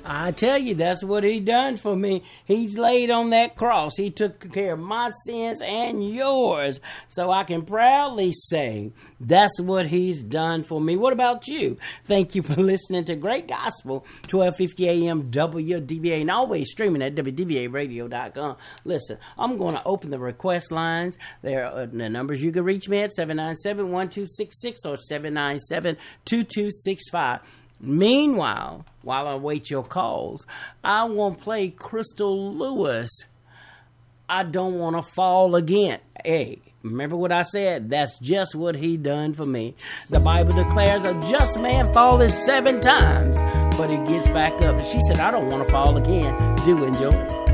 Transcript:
I tell you, that's what he done for me. He's laid on that cross. He took care of my sins and yours. So I can proudly say that's what he's done for me. What about you? Thank you for listening to Great Gospel, 1250 AM WDVA, and always streaming at WDVAradio.com. Listen, I'm going to open the request lines. There are the numbers you can reach me at, 797-1266 or 797-2265. Meanwhile, while I wait your calls, I want to play Crystal Lewis. I don't want to fall again. Hey, remember what I said? That's just what he done for me. The Bible declares a just man falleth 7 times, but he gets back up. And she said, I don't want to fall again. Do enjoy.